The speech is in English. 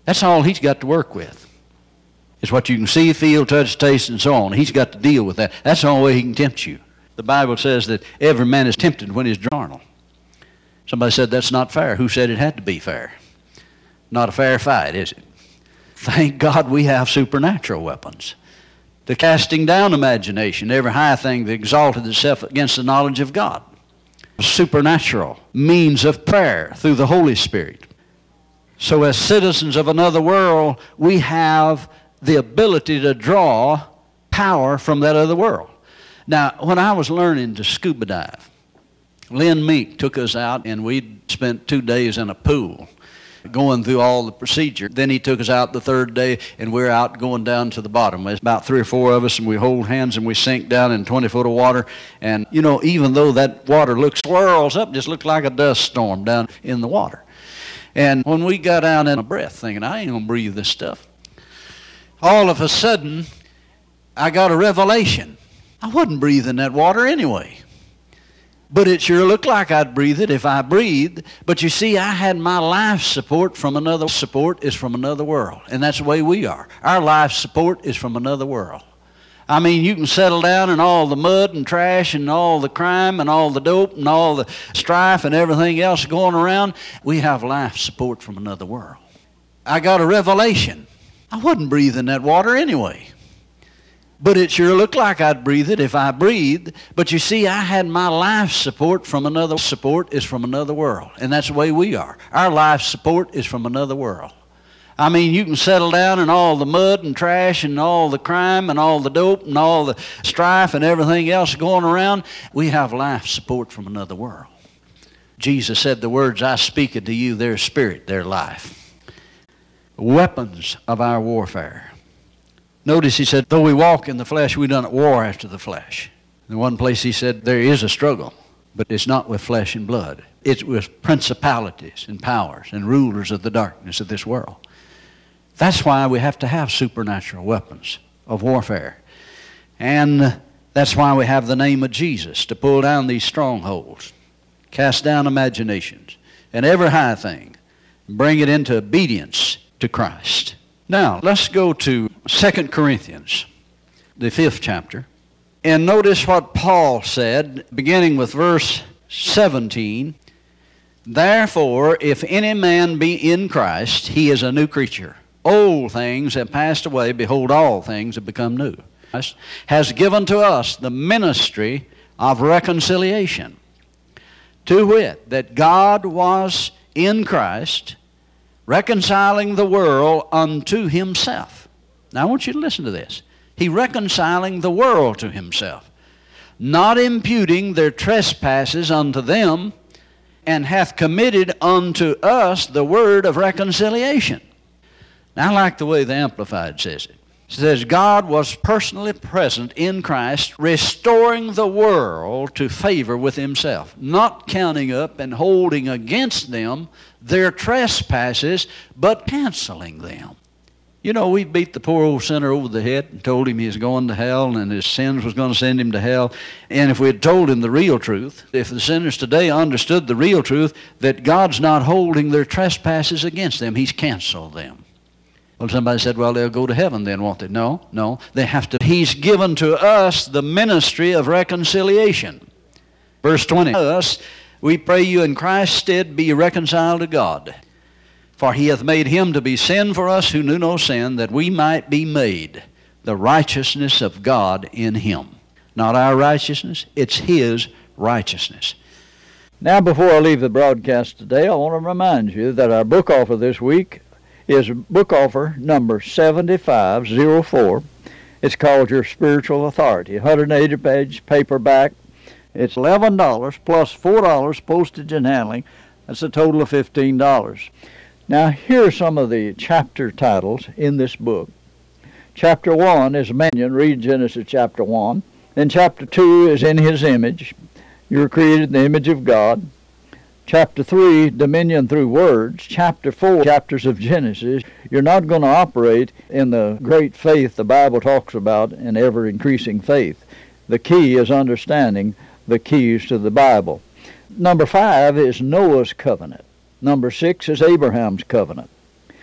That's all he's got to work with. It's what you can see, feel, touch, taste, and so on. He's got to deal with that. That's the only way he can tempt you. The Bible says that every man is tempted when he's carnal. Somebody said that's not fair. Who said it had to be fair? Not a fair fight, is it? Thank God we have supernatural weapons. The casting down imagination, every high thing that exalted itself against the knowledge of God. Supernatural means of prayer through the Holy Spirit. So as citizens of another world, we have the ability to draw power from that other world. Now, when I was learning to scuba dive, Lynn Meek took us out and we spent 2 days in a pool going through all the procedure. Then he took us out the third day and we're out going down to the bottom. There's about 3 or 4 of us and we hold hands and we sink down in 20 foot of water. And you know, even though that water swirls up, just looks like a dust storm down in the water. And when we got out in a breath thinking, I ain't gonna breathe this stuff, all of a sudden I got a revelation. I wasn't breathing that water anyway. But it sure looked like I'd breathe it if I breathed. But you see, I had my life support from another. Support is from another world. And that's the way we are. Our life support is from another world. I mean, you can settle down in all the mud and trash and all the crime and all the dope and all the strife and everything else going around. We have life support from another world. I got a revelation. I wasn't breathing that water anyway. But it sure looked like I'd breathe it if I breathed. But you see, I had my life support from another. Support is from another world. And that's the way we are. Our life support is from another world. I mean, you can settle down in all the mud and trash and all the crime and all the dope and all the strife and everything else going around. We have life support from another world. Jesus said, the words I speak unto you, their spirit, their life. Weapons of our warfare. Notice he said, though we walk in the flesh, we don't war after the flesh. In one place he said, there is a struggle, but it's not with flesh and blood. It's with principalities and powers and rulers of the darkness of this world. That's why we have to have supernatural weapons of warfare. And that's why we have the name of Jesus to pull down these strongholds, cast down imaginations, and every high thing, and bring it into obedience to Christ. Now, let's go to 2 Corinthians, the 5th chapter, and notice what Paul said, beginning with verse 17. Therefore, if any man be in Christ, he is a new creature. Old things have passed away, behold, all things have become new. Christ has given to us the ministry of reconciliation, to wit, that God was in Christ, reconciling the world unto himself. Now I want you to listen to this. He reconciling the world to himself, not imputing their trespasses unto them, and hath committed unto us the word of reconciliation. Now I like the way the Amplified says it. It says, God was personally present in Christ, restoring the world to favor with himself, not counting up and holding against them their trespasses, but canceling them. You know, we beat the poor old sinner over the head and told him he was going to hell and his sins was going to send him to hell. And if we had told him the real truth, if the sinners today understood the real truth, that God's not holding their trespasses against them, he's canceled them. Well, somebody said, well, they'll go to heaven then, won't they? No, they have to. He's given to us the ministry of reconciliation. Verse 20, us, we pray you in Christ's stead be reconciled to God. For he hath made him to be sin for us who knew no sin, that we might be made the righteousness of God in him. Not our righteousness, it's his righteousness. Now, before I leave the broadcast today, I want to remind you that our book offer this week is book offer number 7504. It's called Your Spiritual Authority. 180-page paperback. It's $11 plus $4 postage and handling. That's a total of $15. Now, here are some of the chapter titles in this book. Chapter 1 is Dominion. Read Genesis chapter 1. Then chapter 2 is In His Image. You're created in the image of God. Chapter 3, Dominion through Words. Chapter 4, chapters of Genesis. You're not going to operate in the great faith the Bible talks about, in ever-increasing faith. The key is understanding the keys to the Bible. Number 5 is Noah's covenant. Number 6 is Abraham's covenant.